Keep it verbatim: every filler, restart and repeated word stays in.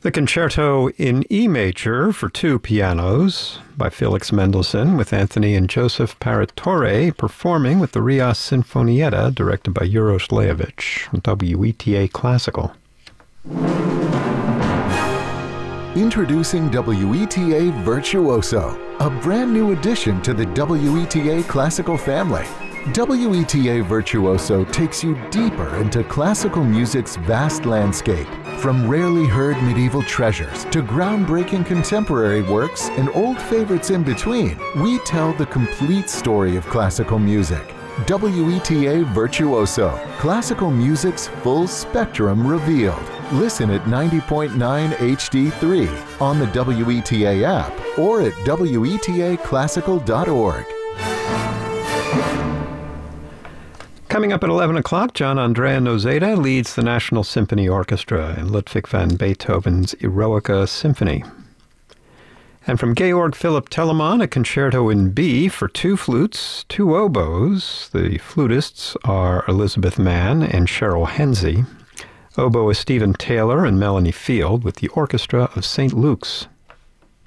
The Concerto in E major for two pianos by Felix Mendelssohn, with Anthony and Joseph Paratore performing with the Rias Sinfonietta, directed by Uros Lejovic, W E T A Classical. Introducing W E T A Virtuoso, a brand new addition to the W E T A Classical family. W E T A Virtuoso takes you deeper into classical music's vast landscape. From rarely heard medieval treasures to groundbreaking contemporary works and old favorites in between, we tell the complete story of classical music. W E T A Virtuoso, classical music's full spectrum revealed. Listen at ninety point nine H D three on the W E T A app or at W E T A classical dot org. Coming up at eleven o'clock, John Andrea Nozeda leads the National Symphony Orchestra in Ludwig van Beethoven's Eroica Symphony. And from Georg Philipp Telemann, a concerto in B for two flutes, two oboes. The flutists are Elizabeth Mann and Cheryl Hensey. Oboe is Stephen Taylor and Melanie Field, with the Orchestra of Saint Luke's.